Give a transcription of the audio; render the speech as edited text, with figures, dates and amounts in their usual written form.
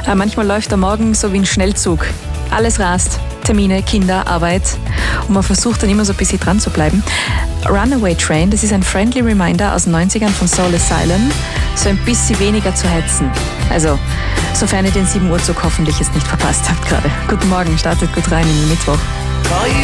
Manchmal läuft der Morgen so wie ein Schnellzug. Alles rast. Termine, Kinder, Arbeit. Und man versucht dann immer so ein bisschen dran zu bleiben. Runaway Train, das ist ein friendly reminder aus den 90ern von Soul Asylum, so ein bisschen weniger zu hetzen. Also, sofern ihr den 7 Uhr Zug hoffentlich jetzt nicht verpasst habt gerade. Guten Morgen, startet gut rein in den Mittwoch.